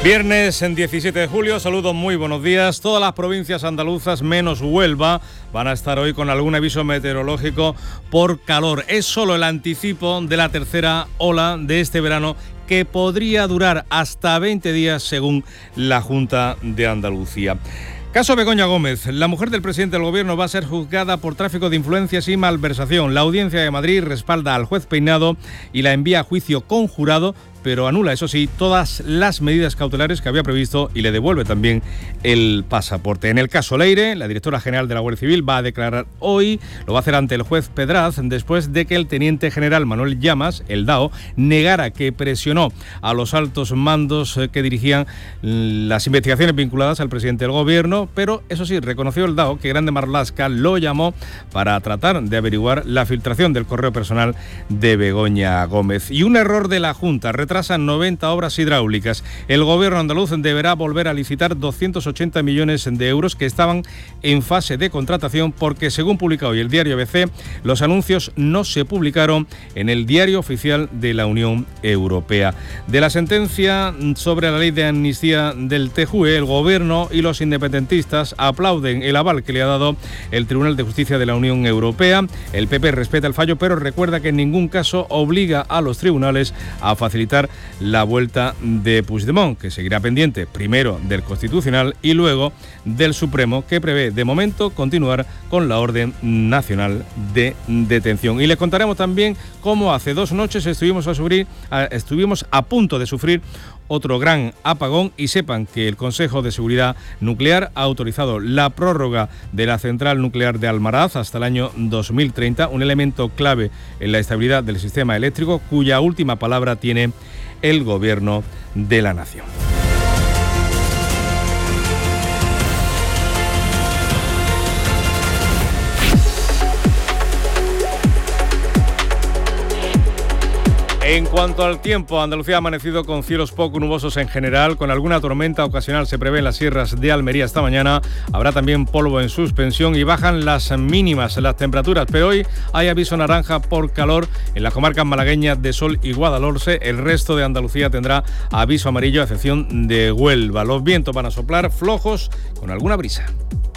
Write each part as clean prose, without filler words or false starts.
Viernes en 17 de julio, saludos, muy buenos días. Todas las provincias andaluzas menos Huelva van a estar hoy con algún aviso meteorológico por calor. Es solo el anticipo de la tercera ola de este verano, que podría durar hasta 20 días según la Junta de Andalucía. Caso Begoña Gómez. La mujer del presidente del Gobierno va a ser juzgada por tráfico de influencias y malversación. La Audiencia de Madrid respalda al juez Peinado y la envía a juicio con jurado, pero anula, eso sí, todas las medidas cautelares que había previsto y le devuelve también el pasaporte. En el caso Leire, la directora general de la Guardia Civil va a declarar hoy, lo va a hacer ante el juez Pedraz, después de que el teniente general Manuel Llamas, el DAO, negara que presionó a los altos mandos que dirigían las investigaciones vinculadas al presidente del Gobierno, pero eso sí, reconoció el DAO que Grande Marlaska lo llamó para tratar de averiguar la filtración del correo personal de Begoña Gómez. Y un error de la Junta, retrasan 90 obras hidráulicas. El Gobierno andaluz deberá volver a licitar 280 millones de euros que estaban en fase de contratación porque, según publica hoy el diario ABC, los anuncios no se publicaron en el diario oficial de la Unión Europea. De la sentencia sobre la ley de amnistía del TJUE, el Gobierno y los independentistas aplauden el aval que le ha dado el Tribunal de Justicia de la Unión Europea. El PP respeta el fallo, pero recuerda que en ningún caso obliga a los tribunales a facilitar la vuelta de Puigdemont, que seguirá pendiente primero del Constitucional y luego del Supremo, que prevé de momento continuar con la orden nacional de detención. Y les contaremos también cómo hace 2 noches estuvimos a punto de sufrir otro gran apagón, y sepan que el Consejo de Seguridad Nuclear ha autorizado la prórroga de la central nuclear de Almaraz hasta el año 2030, un elemento clave en la estabilidad del sistema eléctrico, cuya última palabra tiene el Gobierno de la Nación. En cuanto al tiempo, Andalucía ha amanecido con cielos poco nubosos en general, con alguna tormenta ocasional se prevé en las sierras de Almería esta mañana. Habrá también polvo en suspensión y bajan las mínimas, las temperaturas, pero hoy hay aviso naranja por calor en las comarcas malagueñas de Sol y Guadalhorce. El resto de Andalucía tendrá aviso amarillo, a excepción de Huelva. Los vientos van a soplar flojos con alguna brisa.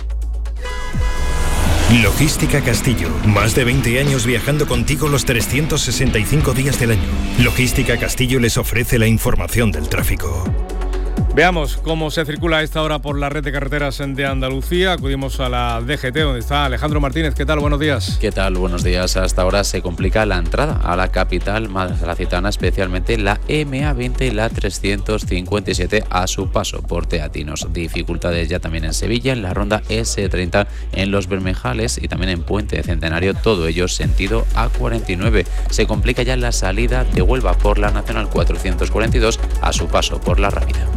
Logística Castillo. Más de 20 años viajando contigo los 365 días del año. Logística Castillo les ofrece la información del tráfico. Veamos cómo se circula a esta hora por la red de carreteras de Andalucía. Acudimos a la DGT, donde está Alejandro Martínez. ¿Qué tal? Buenos días. ¿Qué tal? Buenos días. Hasta ahora se complica la entrada a la capital malacitana, especialmente la MA20 y la 357 a su paso por Teatinos. Dificultades ya también en Sevilla, en la ronda S30, en Los Bermejales y también en Puente Centenario, todo ello sentido A49. Se complica ya la salida de Huelva por la Nacional 442 a su paso por La Rábida.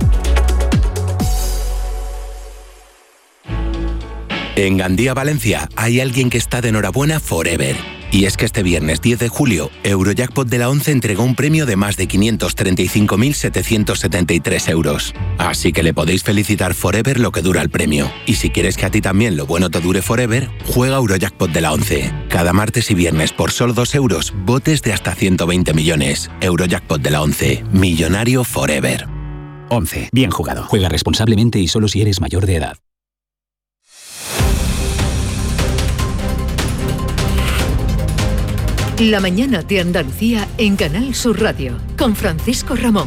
En Gandía, Valencia, hay alguien que está de enhorabuena forever. Y es que este viernes 10 de julio, Eurojackpot de la 11 entregó un premio de más de 535.773 euros. Así que le podéis felicitar forever lo que dura el premio. Y si quieres que a ti también lo bueno te dure forever, juega Eurojackpot de la 11. Cada martes y viernes por solo 2 euros, botes de hasta 120 millones. Eurojackpot de la 11. Millonario forever. 11. Bien jugado. Juega responsablemente y solo si eres mayor de edad. La mañana de Andalucía en Canal Sur Radio, con Francisco Ramón.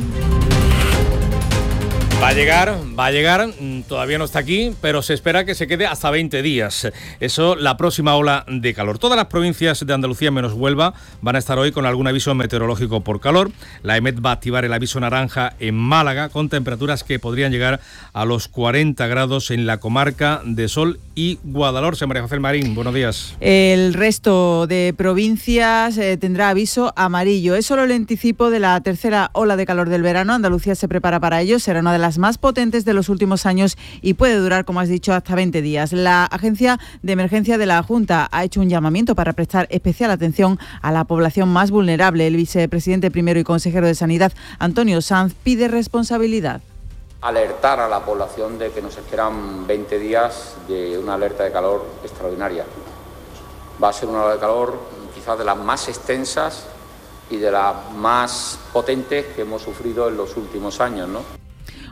Va a llegar, todavía no está aquí, pero se espera que se quede hasta 20 días. Eso, la próxima ola de calor. Todas las provincias de Andalucía menos Huelva van a estar hoy con algún aviso meteorológico por calor. La EMET va a activar el aviso naranja en Málaga, con temperaturas que podrían llegar a los 40 grados en la comarca de Sol y Guadalhorce. María José Marín, buenos días. El resto de provincias tendrá aviso amarillo. Es solo el anticipo de la tercera ola de calor del verano. Andalucía se prepara para ello. Será una de las más potentes de los últimos años y puede durar, como has dicho, hasta 20 días. La Agencia de Emergencia de la Junta ha hecho un llamamiento para prestar especial atención a la población más vulnerable. El vicepresidente primero y consejero de Sanidad, Antonio Sanz, pide responsabilidad. Alertar a la población de que nos esperan 20 días de una alerta de calor extraordinaria. Va a ser una ola de calor quizás de las más extensas y de las más potentes que hemos sufrido en los últimos años, ¿no?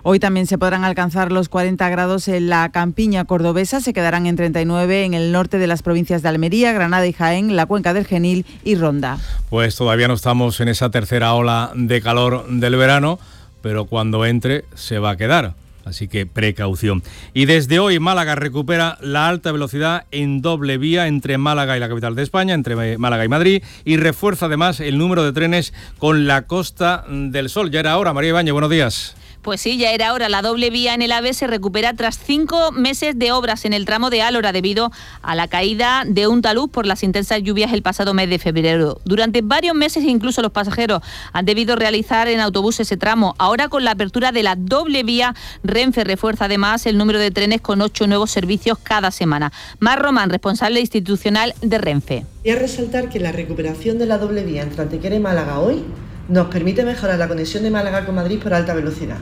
Hoy también se podrán alcanzar los 40 grados en la campiña cordobesa, se quedarán en 39 en el norte de las provincias de Almería, Granada y Jaén, la cuenca del Genil y Ronda. Pues todavía no estamos en esa tercera ola de calor del verano, pero cuando entre se va a quedar. Así que precaución. Y desde hoy Málaga recupera la alta velocidad en doble vía entre Málaga y la capital de España, entre Málaga y Madrid, y refuerza además el número de trenes con la Costa del Sol. Ya era hora. María Ibáñez, buenos días. Pues sí, ya era hora. La doble vía en el AVE se recupera tras 5 meses de obras en el tramo de Álora debido a la caída de un talud por las intensas lluvias el pasado mes de febrero. Durante varios meses incluso los pasajeros han debido realizar en autobús ese tramo. Ahora con la apertura de la doble vía, Renfe refuerza además el número de trenes con 8 nuevos servicios cada semana. Mar Román, responsable institucional de Renfe. Voy a resaltar que la recuperación de la doble vía entre Antequera y Málaga hoy nos permite mejorar la conexión de Málaga con Madrid por alta velocidad.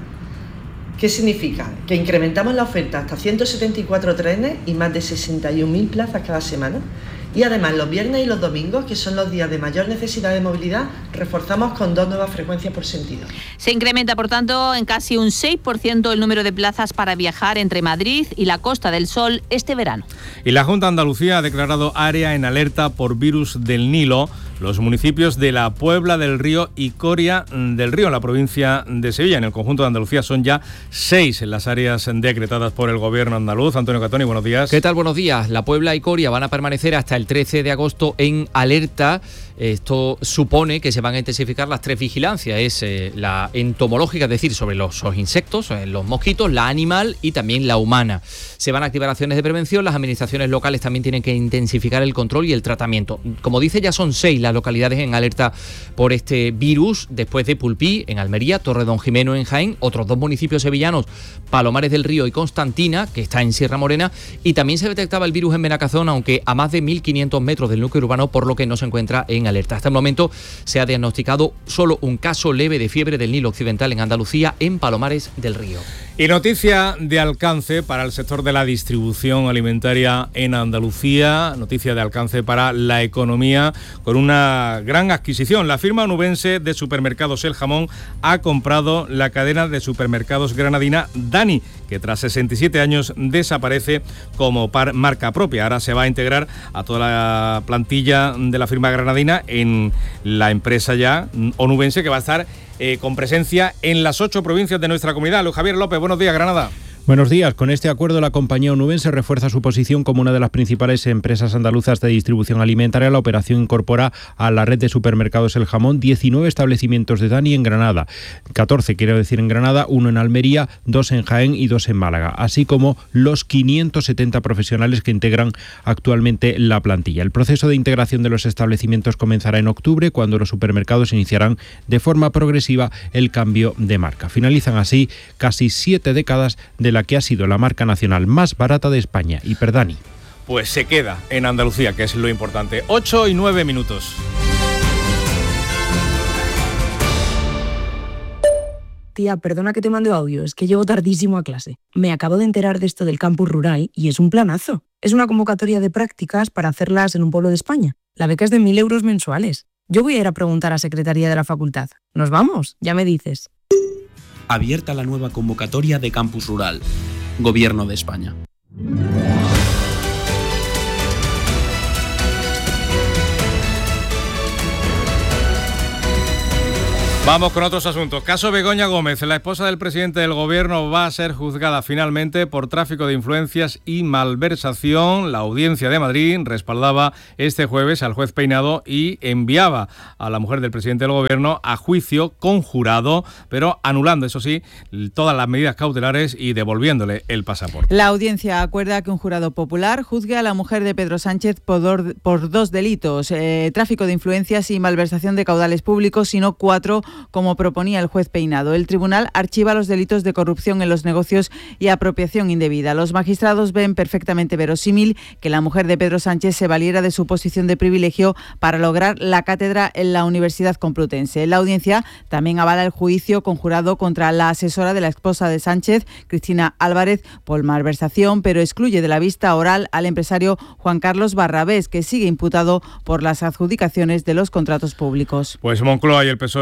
¿Qué significa? Que incrementamos la oferta hasta 174 trenes y más de 61.000 plazas cada semana. Y además los viernes y los domingos, que son los días de mayor necesidad de movilidad, reforzamos con 2 nuevas frecuencias por sentido. Se incrementa, por tanto, en casi un 6% el número de plazas para viajar entre Madrid y la Costa del Sol este verano. Y la Junta de Andalucía ha declarado área en alerta por virus del Nilo los municipios de La Puebla del Río y Coria del Río, en la provincia de Sevilla. En el conjunto de Andalucía son ya 6 en las áreas decretadas por el gobierno andaluz. Antonio Catoni, buenos días. ¿Qué tal? Buenos días. La Puebla y Coria van a permanecer hasta el 13 de agosto en alerta. Esto supone que se van a intensificar las 3 vigilancias. Es la entomológica, es decir, sobre los insectos, los mosquitos, la animal y también la humana. Se van a activar acciones de prevención. Las administraciones locales también tienen que intensificar el control y el tratamiento. Como dice, ya son 6 las localidades en alerta por este virus, después de Pulpí, en Almería, Torredonjimeno, en Jaén, otros 2 municipios sevillanos, Palomares del Río y Constantina, que está en Sierra Morena, y también se detectaba el virus en Benacazón, aunque a más de 1.500 metros del núcleo urbano, por lo que no se encuentra en alerta. Hasta el momento se ha diagnosticado solo un caso leve de fiebre del Nilo Occidental en Andalucía, en Palomares del Río. Y noticia de alcance para el sector de la distribución alimentaria en Andalucía, noticia de alcance para la economía, con una gran adquisición. La firma onubense de supermercados El Jamón ha comprado la cadena de supermercados granadina Dani, que tras 67 años desaparece como marca propia. Ahora se va a integrar a toda la plantilla de la firma granadina en la empresa ya onubense, que va a estar con presencia en las 8 provincias de nuestra comunidad. Luis Javier López, buenos días, Granada. Buenos días. Con este acuerdo, la compañía onubense refuerza su posición como una de las principales empresas andaluzas de distribución alimentaria. La operación incorpora a la red de supermercados El Jamón 19 establecimientos de Dani en Granada, 14 quiero decir en Granada, 1 en Almería, 2 en Jaén y 2 en Málaga, así como los 570 profesionales que integran actualmente la plantilla. El proceso de integración de los establecimientos comenzará en octubre, cuando los supermercados iniciarán de forma progresiva el cambio de marca. Finalizan así casi 7 décadas de la que ha sido la marca nacional más barata de España, Hiperdani. Pues se queda en Andalucía, que es lo importante. 8 y 9 minutos. Tía, perdona que te mande audio, es que llego tardísimo a clase. Me acabo de enterar de esto del campus rural y es un planazo. Es una convocatoria de prácticas para hacerlas en un pueblo de España. La beca es de 1.000 euros mensuales. Yo voy a ir a preguntar a Secretaría de la Facultad. ¿Nos vamos? Ya me dices. Abierta la nueva convocatoria de Campus Rural. Gobierno de España. Vamos con otros asuntos. Caso Begoña Gómez, la esposa del presidente del gobierno, va a ser juzgada finalmente por tráfico de influencias y malversación. La Audiencia de Madrid respaldaba este jueves al juez Peinado y enviaba a la mujer del presidente del gobierno a juicio con jurado, pero anulando, eso sí, todas las medidas cautelares y devolviéndole el pasaporte. La audiencia acuerda que un jurado popular juzgue a la mujer de Pedro Sánchez por 2 delitos, tráfico de influencias y malversación de caudales públicos, sino 4, como proponía el juez Peinado. El tribunal archiva los delitos de corrupción en los negocios y apropiación indebida. Los magistrados ven perfectamente verosímil que la mujer de Pedro Sánchez se valiera de su posición de privilegio para lograr la cátedra en la Universidad Complutense. La audiencia también avala el juicio conjurado contra la asesora de la esposa de Sánchez, Cristina Álvarez, por malversación, pero excluye de la vista oral al empresario Juan Carlos Barrabés, que sigue imputado por las adjudicaciones de los contratos públicos. Pues Moncloa y el PSOE insisten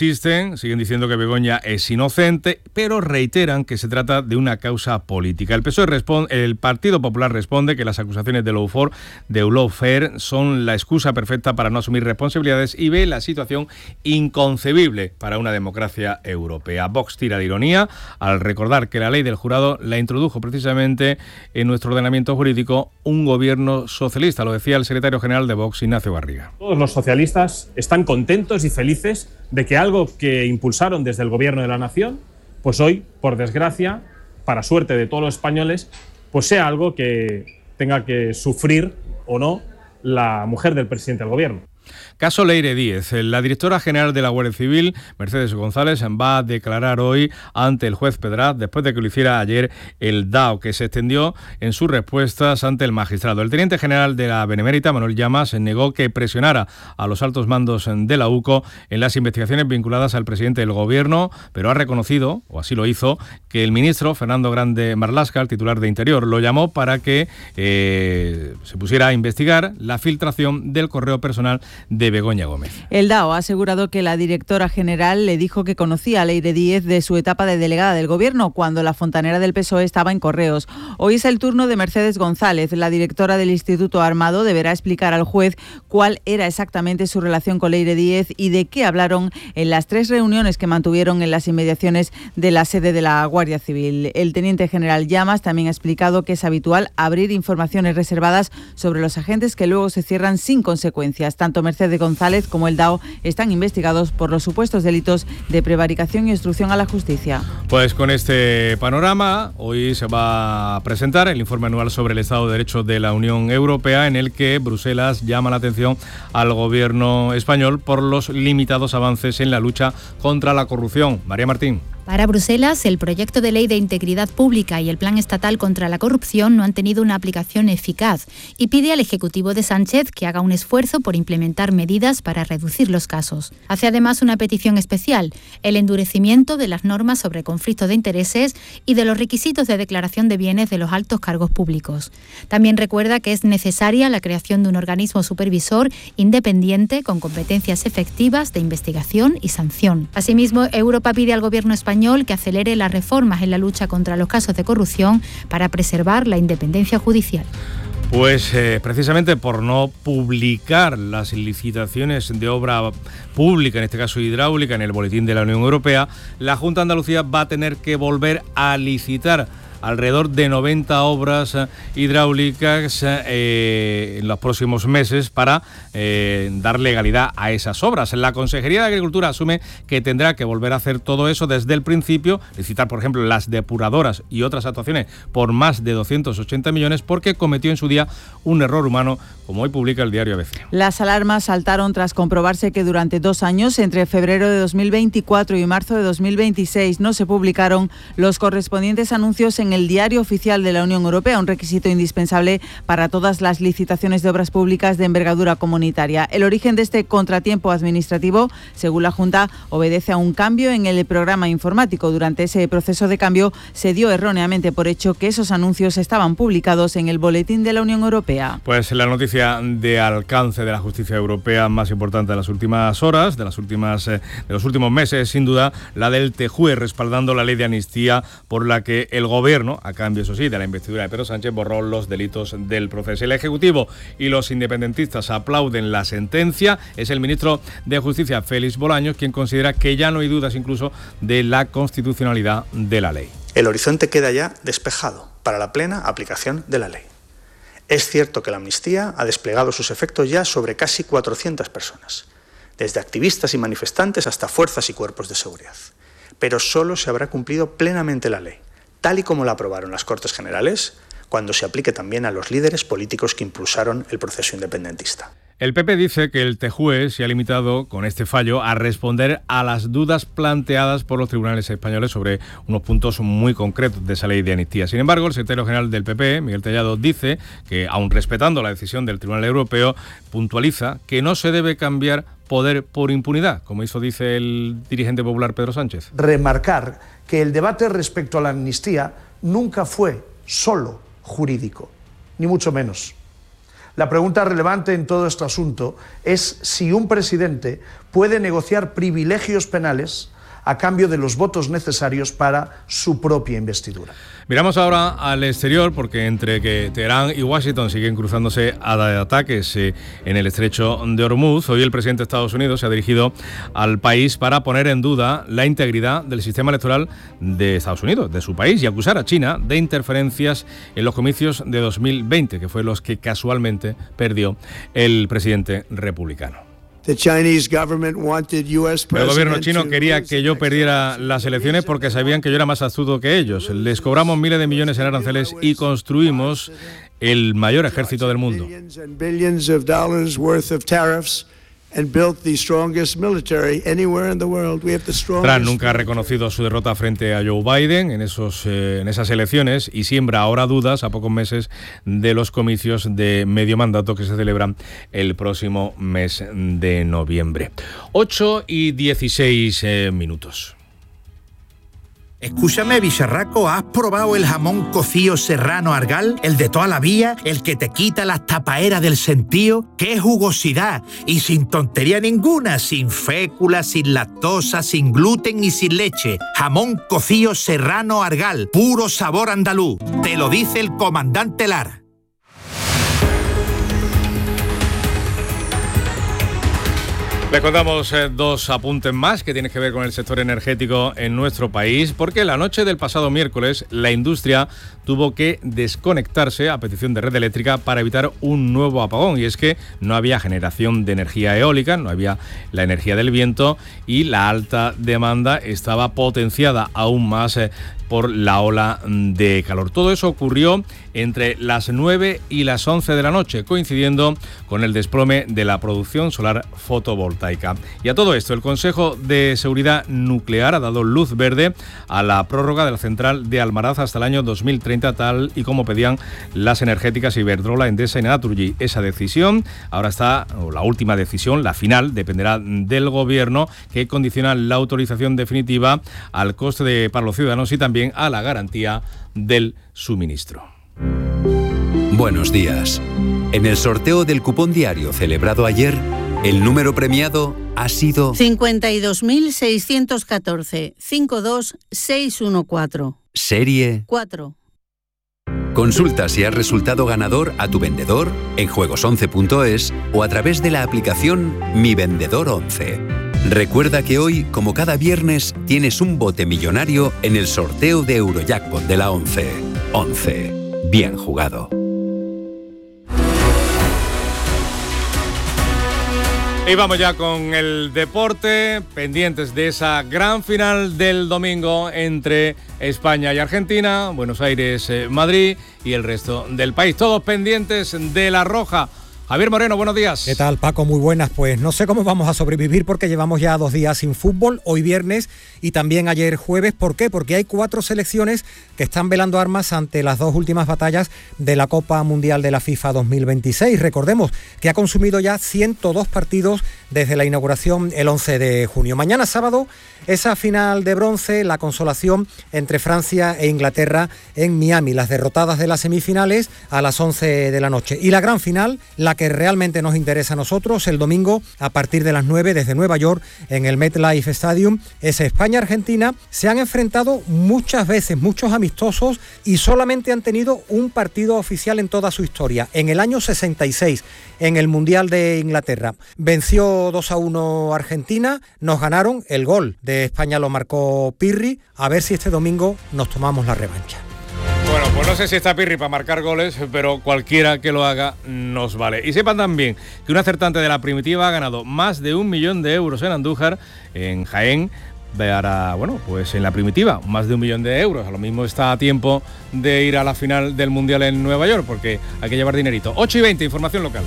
insisten, siguen diciendo que Begoña es inocente, pero reiteran que se trata de una causa política. El Partido Popular responde que las acusaciones de Lawfare son la excusa perfecta para no asumir responsabilidades y ve la situación inconcebible para una democracia europea. Vox tira de ironía al recordar que la ley del jurado la introdujo precisamente en nuestro ordenamiento jurídico un gobierno socialista, lo decía el secretario general de Vox, Ignacio Garriga. Todos los socialistas están contentos y felices de que algo que impulsaron desde el gobierno de la nación, pues hoy, por desgracia, para suerte de todos los españoles, pues sea algo que tenga que sufrir o no la mujer del presidente del gobierno. Caso Leire Díez. La directora general de la Guardia Civil, Mercedes González, va a declarar hoy ante el juez Pedraz después de que lo hiciera ayer el DAO, que se extendió en sus respuestas ante el magistrado. El teniente general de la Benemérita, Manuel Llamas, negó que presionara a los altos mandos de la UCO en las investigaciones vinculadas al presidente del gobierno, pero ha reconocido, o así lo hizo, que el ministro Fernando Grande Marlaska, el titular de Interior, lo llamó para que se pusiera a investigar la filtración del correo personal de Begoña Gómez. El DAO ha asegurado que la directora general le dijo que conocía a Leire Díez de su etapa de delegada del gobierno cuando la fontanera del PSOE estaba en Correos. Hoy es el turno de Mercedes González. La directora del Instituto Armado deberá explicar al juez cuál era exactamente su relación con Leire Díez y de qué hablaron en las 3 reuniones que mantuvieron en las inmediaciones de la sede de la Guardia Civil. El teniente general Llamas también ha explicado que es habitual abrir informaciones reservadas sobre los agentes que luego se cierran sin consecuencias. Tanto Mercedes González como el DAO están investigados por los supuestos delitos de prevaricación y obstrucción a la justicia. Pues con este panorama, hoy se va a presentar el informe anual sobre el Estado de Derecho de la Unión Europea, en el que Bruselas llama la atención al gobierno español por los limitados avances en la lucha contra la corrupción. María Martín. Para Bruselas, el proyecto de ley de integridad pública y el plan estatal contra la corrupción no han tenido una aplicación eficaz y pide al Ejecutivo de Sánchez que haga un esfuerzo por implementar medidas para reducir los casos. Hace además una petición especial, el endurecimiento de las normas sobre conflictos de intereses y de los requisitos de declaración de bienes de los altos cargos públicos. También recuerda que es necesaria la creación de un organismo supervisor independiente con competencias efectivas de investigación y sanción. Asimismo, Europa pide al Gobierno español que acelere las reformas en la lucha contra los casos de corrupción para preservar la independencia judicial. Pues precisamente por no publicar las licitaciones de obra pública, en este caso hidráulica, en el Boletín de la Unión Europea, la Junta de Andalucía va a tener que volver a licitar alrededor de 90 obras hidráulicas en los próximos meses para dar legalidad a esas obras. La Consejería de Agricultura asume que tendrá que volver a hacer todo eso desde el principio, licitar, por ejemplo, las depuradoras y otras actuaciones por más de 280 millones porque cometió en su día un error humano, como hoy publica el diario ABC. Las alarmas saltaron tras comprobarse que durante 2 años, entre febrero de 2024 y marzo de 2026, no se publicaron los correspondientes anuncios en el Diario Oficial de la Unión Europea, un requisito indispensable para todas las licitaciones de obras públicas de envergadura comunitaria. El origen de este contratiempo administrativo, según la Junta, obedece a un cambio en el programa informático. Durante ese proceso de cambio se dio erróneamente por hecho que esos anuncios estaban publicados en el Boletín de la Unión Europea. Pues la noticia de alcance de la justicia europea más importante de las últimas horas, de los últimos meses, sin duda, la del TJUE, respaldando la ley de amnistía por la que el gobierno, a cambio, eso sí, de la investidura de Pedro Sánchez, borró los delitos del proceso. El Ejecutivo y los independentistas aplauden la sentencia. Es el ministro de Justicia, Félix Bolaños, quien considera que ya no hay dudas incluso de la constitucionalidad de la ley. El horizonte queda ya despejado para la plena aplicación de la ley. Es cierto que la amnistía ha desplegado sus efectos ya sobre casi 400 personas, desde activistas y manifestantes hasta fuerzas y cuerpos de seguridad. Pero solo se habrá cumplido plenamente la ley, tal y como la aprobaron las Cortes Generales, cuando se aplique también a los líderes políticos que impulsaron el proceso independentista. El PP dice que el TJUE se ha limitado con este fallo a responder a las dudas planteadas por los tribunales españoles sobre unos puntos muy concretos de esa ley de amnistía. Sin embargo, el secretario general del PP, Miguel Tellado, dice que, aun respetando la decisión del Tribunal Europeo, puntualiza que no se debe cambiar poder por impunidad, como dice el dirigente popular Pedro Sánchez. Remarcar que el debate respecto a la amnistía nunca fue solo jurídico, ni mucho menos. La pregunta relevante en todo este asunto es si un presidente puede negociar privilegios penales a cambio de los votos necesarios para su propia investidura. Miramos ahora al exterior porque entre que Teherán y Washington siguen cruzándose a ataques en el estrecho de Hormuz, hoy el presidente de Estados Unidos se ha dirigido al país para poner en duda la integridad del sistema electoral de Estados Unidos, de su país, y acusar a China de interferencias en los comicios de 2020, que fue los que casualmente perdió el presidente republicano. El gobierno chino quería que yo perdiera las elecciones porque sabían que yo era más astuto que ellos. Les cobramos miles de millones en aranceles y construimos el mayor ejército del mundo. Trump nunca ha reconocido su derrota frente a Joe Biden en esas elecciones y siembra ahora dudas a pocos meses de los comicios de medio mandato que se celebran el próximo mes de noviembre. 8:16. Escúchame, bicharraco, ¿has probado el jamón cocido serrano Argal? El de toda la vida, el que te quita las tapaeras del sentío. ¡Qué jugosidad! Y sin tontería ninguna, sin fécula, sin lactosa, sin gluten y sin leche. Jamón cocido serrano Argal, puro sabor andaluz. Te lo dice el comandante Lara. Les contamos dos apuntes más que tienen que ver con el sector energético en nuestro país, porque la noche del pasado miércoles la industria tuvo que desconectarse a petición de Red Eléctrica para evitar un nuevo apagón, y es que no había generación de energía eólica, no había la energía del viento y la alta demanda estaba potenciada aún más por la ola de calor. Todo eso ocurrió entre las 9 y las 11 de la noche, coincidiendo con el desplome de la producción solar fotovoltaica. Y a todo esto, el Consejo de Seguridad Nuclear ha dado luz verde a la prórroga de la central de Almaraz hasta el año 2030, tal y como pedían las energéticas Iberdrola, Endesa y Naturgy. Esa decisión ahora está, o la última decisión, la final, dependerá del Gobierno, que condiciona la autorización definitiva al coste para los ciudadanos y también a la garantía del suministro. Buenos días. En el sorteo del cupón diario celebrado ayer, el número premiado ha sido 52.614 52614. Serie 4. Consulta si has resultado ganador a tu vendedor en juegos11.es o a través de la aplicación Mi Vendedor 11. Recuerda que hoy, como cada viernes, tienes un bote millonario en el sorteo de Eurojackpot de la 11. 11. Bien jugado. Y vamos ya con el deporte, pendientes de esa gran final del domingo entre España y Argentina, Buenos Aires, Madrid y el resto del país. Todos pendientes de la roja. Javier Moreno, buenos días. ¿Qué tal, Paco? Muy buenas. Pues no sé cómo vamos a sobrevivir porque llevamos ya 2 días sin fútbol, hoy viernes y también ayer jueves. ¿Por qué? Porque hay 4 selecciones que están velando armas ante las 2 últimas batallas de la Copa Mundial de la FIFA 2026. Recordemos que ha consumido ya 102 partidos desde la inauguración el 11 de junio. Mañana sábado, esa final de bronce, la consolación entre Francia e Inglaterra en Miami. Las derrotadas de las semifinales a las 11 de la noche. Y la gran final, la que realmente nos interesa a nosotros, el domingo a partir de las 9 desde Nueva York en el MetLife Stadium, es España-Argentina. Se han enfrentado muchas veces, muchos amistosos, y solamente han tenido un partido oficial en toda su historia, en el año 66, en el Mundial de Inglaterra. Venció 2-1 Argentina, nos ganaron, el gol de España lo marcó Pirri. A ver si este domingo nos tomamos la revancha. Bueno, pues no sé si está Pirri para marcar goles, pero cualquiera que lo haga nos vale. Y sepan también que un acertante de la Primitiva ha ganado más de 1 millón de euros en Andújar, en Jaén, para, bueno, pues en la Primitiva, más de 1 millón de euros. A lo mismo está a tiempo de ir a la final del Mundial en Nueva York, porque hay que llevar dinerito. 8:20, información local.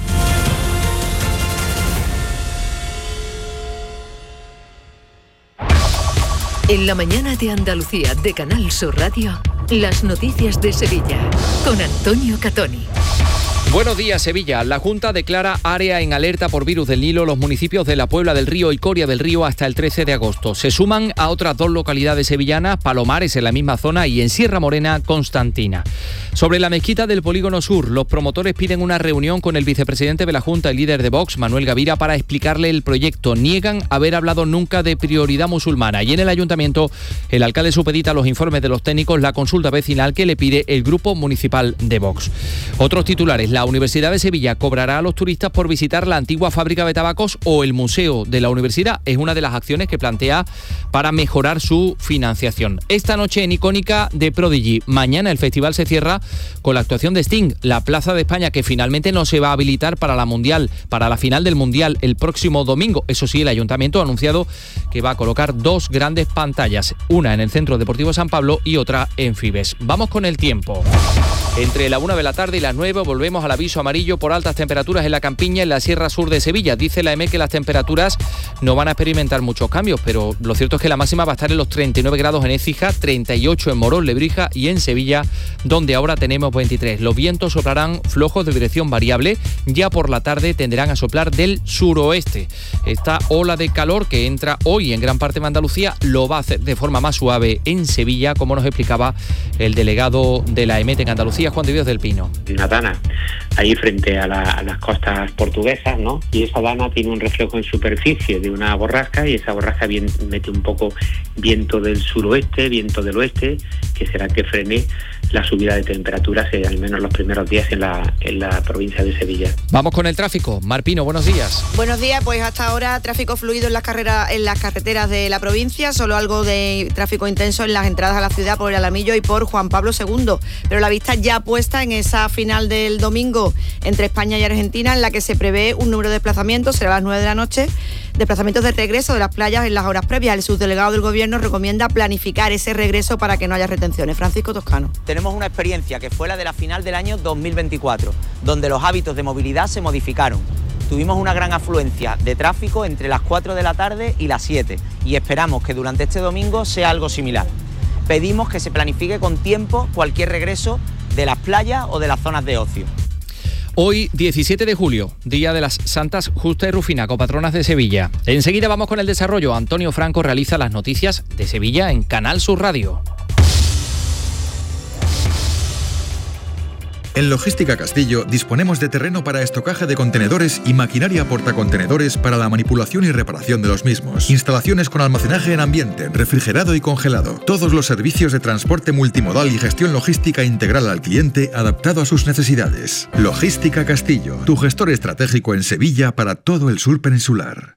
En la mañana de Andalucía de Canal Sur Radio, las noticias de Sevilla con Antonio Catoni. Buenos días, Sevilla. La Junta declara área en alerta por virus del Nilo los municipios de La Puebla del Río y Coria del Río hasta el 13 de agosto. Se suman a otras 2 localidades sevillanas, Palomares en la misma zona y en Sierra Morena, Constantina. Sobre la mezquita del Polígono Sur, los promotores piden una reunión con el vicepresidente de la Junta y líder de Vox, Manuel Gavira, para explicarle el proyecto. Niegan haber hablado nunca de prioridad musulmana. Y en el ayuntamiento, el alcalde supedita los informes de los técnicos la consulta vecinal que le pide el grupo municipal de Vox. Otros titulares. La Universidad de Sevilla cobrará a los turistas por visitar la antigua fábrica de tabacos o el museo de la universidad. Es una de las acciones que plantea para mejorar su financiación. Esta noche en Icónica de Prodigy. Mañana el festival se cierra con la actuación de Sting, la Plaza de España, que finalmente no se va a habilitar para la final del Mundial el próximo domingo. Eso sí, el Ayuntamiento ha anunciado que va a colocar 2 grandes pantallas, una en el Centro Deportivo San Pablo y otra en Fibes. Vamos con el tiempo. Entre la 1 de la tarde y las 9 volvemos al aviso amarillo por altas temperaturas en la campiña, en la Sierra Sur de Sevilla. Dice la EMET que las temperaturas no van a experimentar muchos cambios, pero lo cierto es que la máxima va a estar en los 39 grados en Écija, 38 en Morón, Lebrija y en Sevilla, donde ahora tenemos 23. Los vientos soplarán flojos de dirección variable. Ya por la tarde tenderán a soplar del suroeste. Esta ola de calor que entra hoy en gran parte de Andalucía lo va a hacer de forma más suave en Sevilla, como nos explicaba el delegado de la EMET en Andalucía, Juan de Dios del Pino. Una dana ahí frente a las costas portuguesas, ¿no? Y esa dana tiene un reflejo en superficie de una borrasca y esa borrasca mete un poco viento del suroeste, viento del oeste, que será que frene la subida de temperaturas al menos los primeros días en la provincia de Sevilla. Vamos con el tráfico. Mar Pino, buenos días. Buenos días, pues hasta ahora tráfico fluido en las carreteras de la provincia, solo algo de tráfico intenso en las entradas a la ciudad por el Alamillo y por Juan Pablo II, pero la vista ya puesta en esa final del domingo entre España y Argentina, en la que se prevé un número de desplazamientos, será a las 9 de la noche, desplazamientos de regreso de las playas en las horas previas. El subdelegado del Gobierno recomienda planificar ese regreso para que no haya retenciones. Francisco Toscano. Tenemos una experiencia que fue la de la final del año 2024, donde los hábitos de movilidad se modificaron. Tuvimos una gran afluencia de tráfico entre las 4 de la tarde y las 7 y esperamos que durante este domingo sea algo similar. Pedimos que se planifique con tiempo cualquier regreso de las playas o de las zonas de ocio. Hoy, 17 de julio, Día de las Santas Justa y Rufina, copatronas de Sevilla. Enseguida vamos con el desarrollo. Antonio Franco realiza las noticias de Sevilla en Canal Sur Radio. En Logística Castillo disponemos de terreno para estocaje de contenedores y maquinaria portacontenedores para la manipulación y reparación de los mismos. Instalaciones con almacenaje en ambiente, refrigerado y congelado. Todos los servicios de transporte multimodal y gestión logística integral al cliente adaptado a sus necesidades. Logística Castillo, tu gestor estratégico en Sevilla para todo el sur peninsular.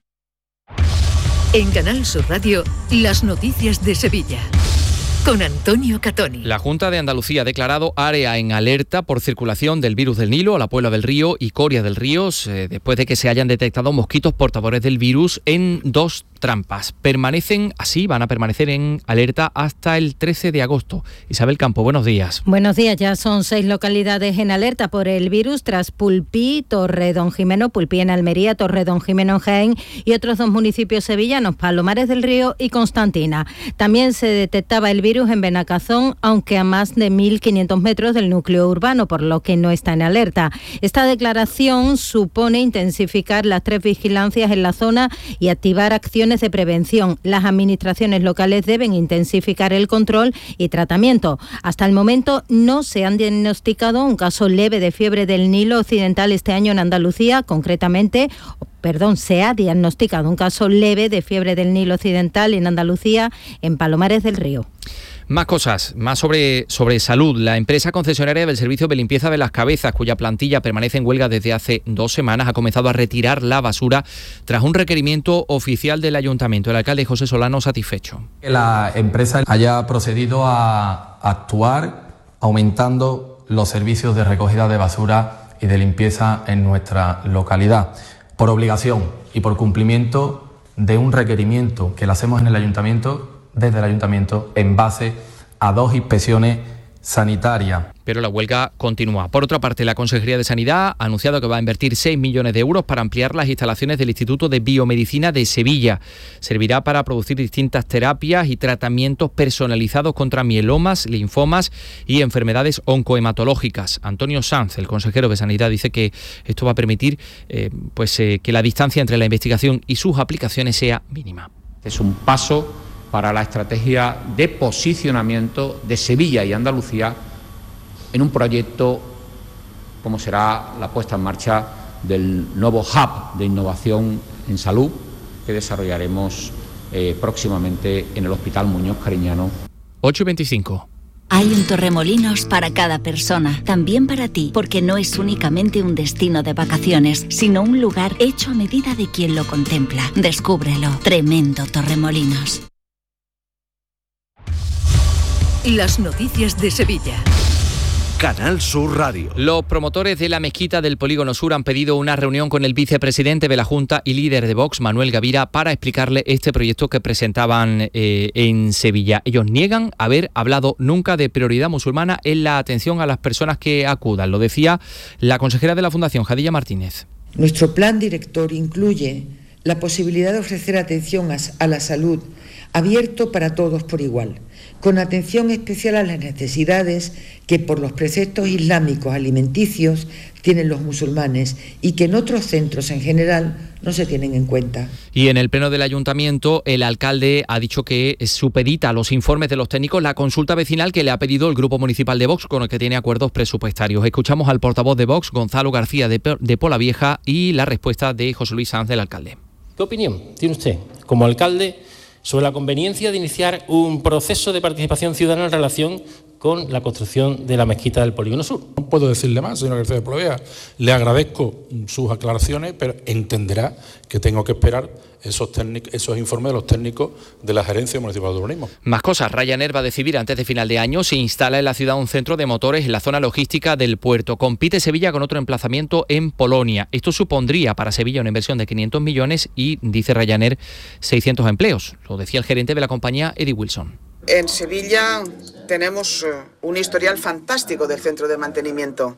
En Canal Sur Radio, las noticias de Sevilla. Con Antonio Catoni. La Junta de Andalucía ha declarado área en alerta por circulación del virus del Nilo a la Puebla del Río y Coria del Río, después de que se hayan detectado mosquitos portadores del virus en 2 trampas. Van a permanecer en alerta hasta el 13 de agosto. Isabel Campo, buenos días. Buenos días, ya son 6 localidades en alerta por el virus tras Pulpí, Torredonjimeno, Pulpí en Almería, Torredonjimeno en Jaén y otros 2 municipios sevillanos, Palomares del Río y Constantina. También se detectaba el virus en Benacazón, aunque a más de 1.500 metros del núcleo urbano, por lo que no está en alerta. Esta declaración supone intensificar las 3 vigilancias en la zona y activar acciones de prevención. Las administraciones locales deben intensificar el control y tratamiento. Hasta el momento no se han diagnosticado un caso leve de fiebre del Nilo Occidental este año en Andalucía, se ha diagnosticado un caso leve de fiebre del Nilo Occidental en Andalucía, en Palomares del Río. Más cosas, más sobre salud. La empresa concesionaria del servicio de limpieza de las cabezas, cuya plantilla permanece en huelga desde hace 2 semanas, ha comenzado a retirar la basura tras un requerimiento oficial del ayuntamiento. El alcalde José Solano satisfecho. Que la empresa haya procedido a actuar aumentando los servicios de recogida de basura y de limpieza en nuestra localidad, por obligación y por cumplimiento de un requerimiento que le hacemos desde el ayuntamiento en base a 2 inspecciones sanitarias. pero la huelga continúa. Por otra parte, la Consejería de Sanidad ha anunciado que va a invertir 6 millones de euros para ampliar las instalaciones del Instituto de Biomedicina de Sevilla. Servirá para producir distintas terapias y tratamientos personalizados contra mielomas, linfomas y enfermedades oncohematológicas. Antonio Sanz, el consejero de Sanidad, dice que esto va a permitir que la distancia entre la investigación y sus aplicaciones sea mínima. Es un paso para la estrategia de posicionamiento de Sevilla y Andalucía en un proyecto como será la puesta en marcha del nuevo hub de innovación en salud que desarrollaremos próximamente en el Hospital Muñoz Cariñano. 8:25. Hay un Torremolinos para cada persona, también para ti, porque no es únicamente un destino de vacaciones, sino un lugar hecho a medida de quien lo contempla. Descúbrelo. Tremendo Torremolinos. Las noticias de Sevilla. Canal Sur Radio. Los promotores de la mezquita del Polígono Sur han pedido una reunión con el vicepresidente de la Junta y líder de Vox, Manuel Gavira, para explicarle este proyecto que presentaban en Sevilla. Ellos niegan haber hablado nunca de prioridad musulmana en la atención a las personas que acudan. Lo decía la consejera de la Fundación, Jadilla Martínez. Nuestro plan director incluye la posibilidad de ofrecer atención a la salud abierto para todos por igual, con atención especial a las necesidades que por los preceptos islámicos alimenticios tienen los musulmanes y que en otros centros en general no se tienen en cuenta. Y en el pleno del ayuntamiento, el alcalde ha dicho que supedita a los informes de los técnicos la consulta vecinal que le ha pedido el Grupo Municipal de Vox, con el que tiene acuerdos presupuestarios. Escuchamos al portavoz de Vox, Gonzalo García de Polavieja, y la respuesta de José Luis Sanz, del alcalde. ¿Qué opinión tiene usted, como alcalde, sobre la conveniencia de iniciar un proceso de participación ciudadana en relación con la construcción de la mezquita del Polígono Sur? No puedo decirle más, señor García de Polavieja. Le agradezco sus aclaraciones, pero entenderá que tengo que esperar esos informes de los técnicos de la Gerencia Municipal de Urbanismo. Más cosas. Ryanair va a decidir antes de final de año si instala en la ciudad un centro de motores en la zona logística del puerto. Compite Sevilla con otro emplazamiento en Polonia. Esto supondría para Sevilla una inversión de 500 millones y, dice Ryanair, 600 empleos. Lo decía el gerente de la compañía, Eddie Wilson. En Sevilla tenemos un historial fantástico del centro de mantenimiento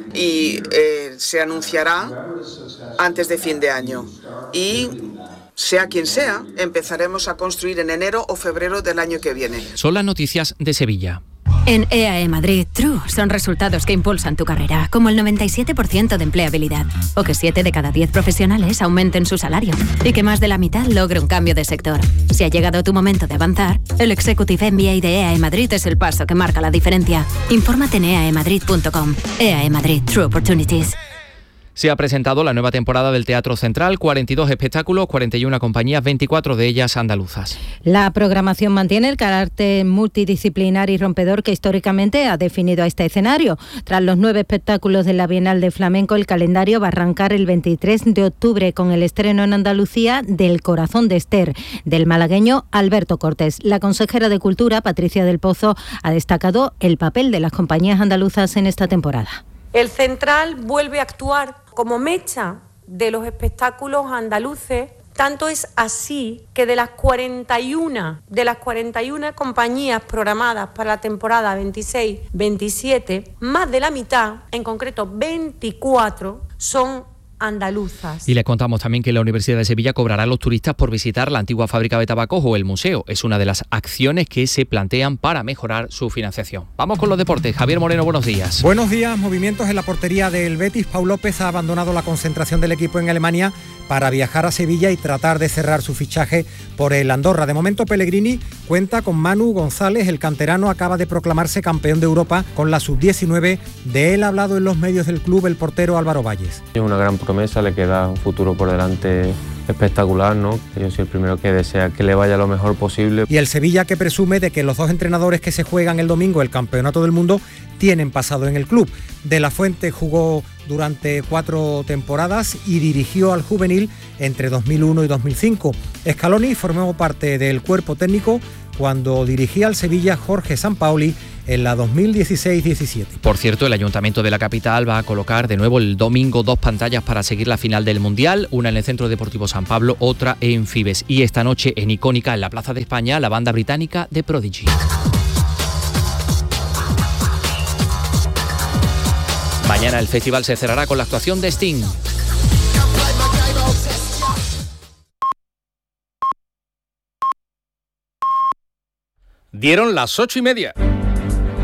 y se anunciará antes de fin de año. Y sea quien sea, empezaremos a construir en enero o febrero del año que viene. Son las noticias de Sevilla. En EAE Madrid, True son resultados que impulsan tu carrera, como el 97% de empleabilidad, o que 7 de cada 10 profesionales aumenten su salario, y que más de la mitad logre un cambio de sector. Si ha llegado tu momento de avanzar, el Executive MBA de EAE Madrid es el paso que marca la diferencia. Infórmate en eaemadrid.com. EAE Madrid, True Opportunities. Se ha presentado la nueva temporada del Teatro Central, 42 espectáculos, 41 compañías, 24 de ellas andaluzas. La programación mantiene el carácter multidisciplinar y rompedor que históricamente ha definido a este escenario. Tras los 9 espectáculos de la Bienal de Flamenco, el calendario va a arrancar el 23 de octubre con el estreno en Andalucía del Corazón de Ester, del malagueño Alberto Cortés. La consejera de Cultura, Patricia del Pozo, ha destacado el papel de las compañías andaluzas en esta temporada. El Central vuelve a actuar como mecha de los espectáculos andaluces. Tanto es así que de las 41 compañías programadas para la temporada 26-27, más de la mitad, en concreto 24, son andaluzas. Y les contamos también que la Universidad de Sevilla cobrará a los turistas por visitar la antigua fábrica de tabacos o el museo. Es una de las acciones que se plantean para mejorar su financiación. Vamos con los deportes. Javier Moreno, buenos días. Buenos días. Movimientos en la portería del Betis. Pau López ha abandonado la concentración del equipo en Alemania para viajar a Sevilla y tratar de cerrar su fichaje por el Andorra. De momento, Pellegrini cuenta con Manu González. El canterano acaba de proclamarse campeón de Europa con la sub-19. De él ha hablado en los medios del club el portero Álvaro Valles. Es una gran promesa, le queda un futuro por delante espectacular, ¿no? Yo soy el primero que desea que le vaya lo mejor posible. Y el Sevilla, que presume de que los 2 entrenadores que se juegan el domingo el Campeonato del Mundo tienen pasado en el club. De la Fuente jugó durante 4 temporadas y dirigió al juvenil entre 2001 y 2005. Scaloni formó parte del cuerpo técnico cuando dirigía al Sevilla Jorge Sampaoli en la 2016-17. Por cierto, el Ayuntamiento de la capital va a colocar de nuevo el domingo 2 pantallas para seguir la final del Mundial, una en el Centro Deportivo San Pablo, otra en Fibes. Y esta noche en Icónica, en la Plaza de España, la banda británica de Prodigy. Mañana el festival se cerrará con la actuación de Sting. Dieron las 8:30.